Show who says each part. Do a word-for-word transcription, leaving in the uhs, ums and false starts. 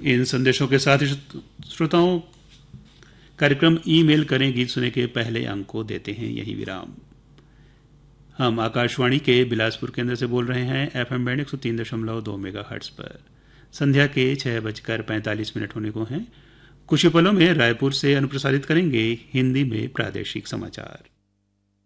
Speaker 1: इन संदेशों के साथ ही श्रोताओं कार्यक्रम ईमेल करें गीत सुने के पहले अंक को देते हैं यही विराम। हम आकाशवाणी के बिलासपुर केंद्र से बोल रहे हैं एफएम बैंड एक सौ तीन दशमलव दो मेगा हर्ट्ज पर। संध्या के छह बजकर पैंतालीस मिनट होने को हैं। कुछ ही पलों में रायपुर से अनुप्रसारित करेंगे हिंदी में प्रादेशिक समाचार।